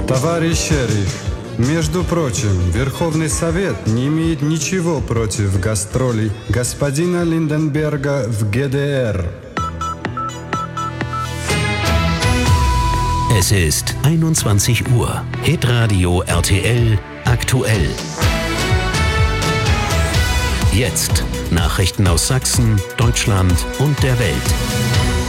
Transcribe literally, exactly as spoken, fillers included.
Товарищ шериф, между прочим, Верховный Совет не имеет ничего против гастролей господина Линденберга в G D R. Es ist einundzwanzig Uhr. Hitradio R T L aktuell. Jetzt Nachrichten aus Sachsen, Deutschland und der Welt.